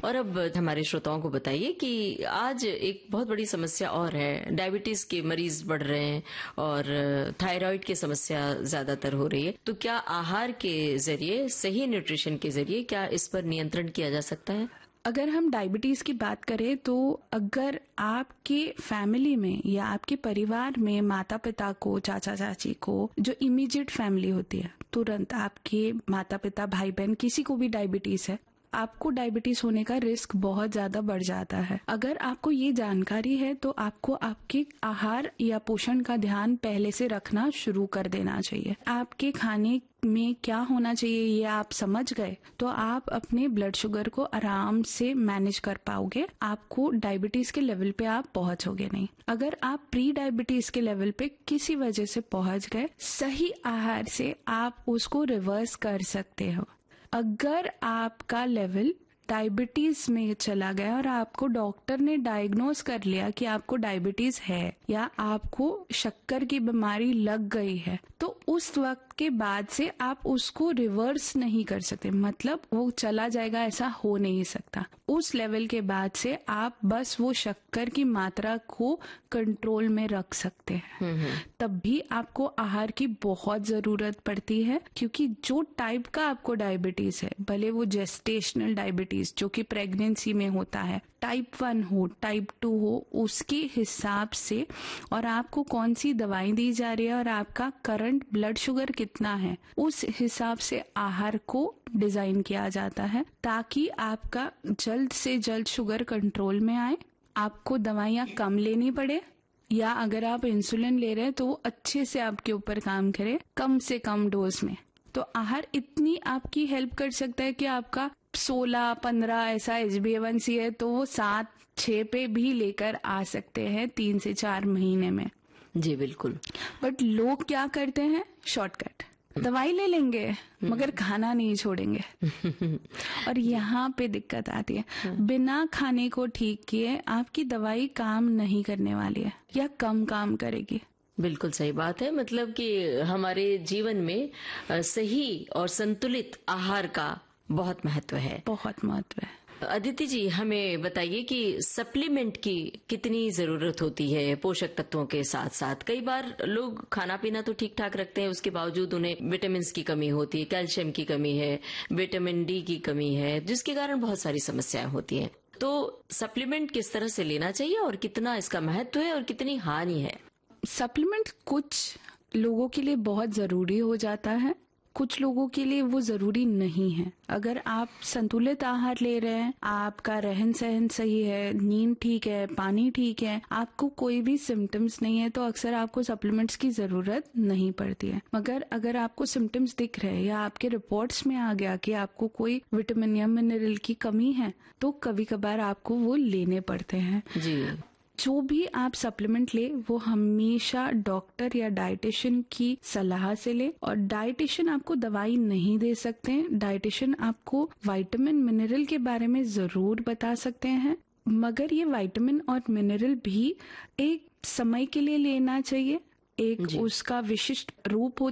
और अब हमारे श्रोताओं को बताइए कि आज एक बहुत बड़ी समस्या और है, डायबिटीज के मरीज बढ़ रहे हैं और थायराइड की समस्या ज्यादातर हो रही है। तो क्या आहार के जरिए, सही न्यूट्रिशन के जरिए, क्या इस पर नियंत्रण किया जा सकता है? अगर हम डायबिटीज की बात करें तो अगर आपके फैमिली में या आपके परिवार में माता पिता को, चाचा चाची को, जो इमीडिएट फैमिली होती है, तुरंत आपके माता पिता भाई बहन किसी को भी डायबिटीज है, आपको डायबिटीज होने का रिस्क बहुत ज्यादा बढ़ जाता है। अगर आपको ये जानकारी है तो आपको आपके आहार या पोषण का ध्यान पहले से रखना शुरू कर देना चाहिए। आपके खाने में क्या होना चाहिए ये आप समझ गए तो आप अपने ब्लड शुगर को आराम से मैनेज कर पाओगे। आपको डायबिटीज के लेवल पे आप पहुंचोगे नहीं। अगर आप प्री डायबिटीज के लेवल पे किसी वजह से पहुंच गए, सही आहार से आप उसको रिवर्स कर सकते हो। अगर आपका लेवल डायबिटीज में चला गया और आपको डॉक्टर ने डायग्नोज कर लिया कि आपको डायबिटीज है या आपको शक्कर की बीमारी लग गई है, तो उस वक्त के बाद से आप उसको रिवर्स नहीं कर सकते, मतलब वो चला जाएगा ऐसा हो नहीं सकता। उस लेवल के बाद से आप बस वो शक्कर की मात्रा को कंट्रोल में रख सकते हैं। तब भी आपको आहार की बहुत जरूरत पड़ती है, क्योंकि जो टाइप का आपको डायबिटीज है, भले वो जेस्टेशनल डायबिटीज जो कि प्रेगनेंसी में होता है, टाइप 1 हो, टाइप 2 हो, उसके हिसाब से और आपको कौन सी दवाई दी जा रही है और आपका करंट ब्लड शुगर कितना है, उस हिसाब से आहार को डिजाइन किया जाता है ताकि आपका जल्द से जल्द शुगर कंट्रोल में आए, आपको दवाइयां कम लेनी पड़े, या अगर आप इंसुलिन ले रहे हैं तो वो अच्छे से आपके ऊपर काम करे कम से कम डोज में। तो आहार इतनी आपकी हेल्प कर सकता है कि आपका 16-15 ऐसा HbA1c है तो वो 7-6 पे भी लेकर आ सकते हैं 3 से 4 महीने में। जी बिल्कुल। बट लोग क्या करते हैं, शॉर्टकट, दवाई ले लेंगे मगर खाना नहीं छोड़ेंगे और यहाँ पे दिक्कत आती है। बिना खाने को ठीक किए आपकी दवाई काम नहीं करने वाली है या कम काम करेगी। बिल्कुल सही बात है। मतलब कि हमारे जीवन में सही और संतुलित आहार का बहुत महत्व है। बहुत महत्व है। अदिति जी, हमें बताइए कि सप्लीमेंट की कितनी जरूरत होती है पोषक तत्वों के साथ साथ? कई बार लोग खाना पीना तो ठीक ठाक रखते हैं, उसके बावजूद उन्हें विटामिन की कमी होती है, कैल्शियम की कमी है, विटामिन डी की कमी है, जिसके कारण बहुत सारी समस्याएं होती हैं। तो सप्लीमेंट किस तरह से लेना चाहिए और कितना इसका महत्व है और कितनी हानि है? सप्लीमेंट कुछ लोगों के लिए बहुत जरूरी हो जाता है, कुछ लोगों के लिए वो जरूरी नहीं है। अगर आप संतुलित आहार ले रहे हैं, आपका रहन सहन सही है, नींद ठीक है, पानी ठीक है, आपको कोई भी सिम्टम्स नहीं है, तो अक्सर आपको सप्लीमेंट्स की जरूरत नहीं पड़ती है। मगर अगर आपको सिम्टम्स दिख रहे हैं या आपके रिपोर्ट्स में आ गया कि आपको कोई विटामिन या मिनरल की कमी है, तो कभी कभार आपको वो लेने पड़ते हैं। जी। जो भी आप सप्लीमेंट ले वो हमेशा डॉक्टर या डाइटिशियन की सलाह से ले, और डाइटिशियन आपको दवाई नहीं दे सकते हैं। डाइटिशियन आपको विटामिन मिनरल के बारे में जरूर बता सकते हैं, मगर ये विटामिन और मिनरल भी एक समय के लिए लेना चाहिए। एक उसका विशिष्ट रूप